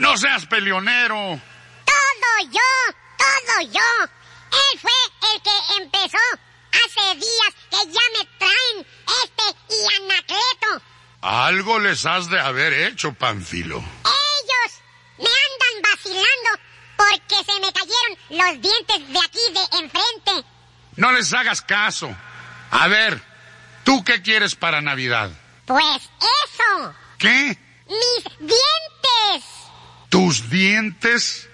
No seas peleonero. Todo yo. Él fue el que empezó. Hace días que ya me traen y Anacleto. Algo les has de haber hecho, Pánfilo. Ellos me andan vacilando porque se me cayeron los dientes de aquí de enfrente. No les hagas caso. A ver, ¿tú qué quieres para Navidad? Pues eso. ¿Qué? Mis dientes. ¿Tus dientes?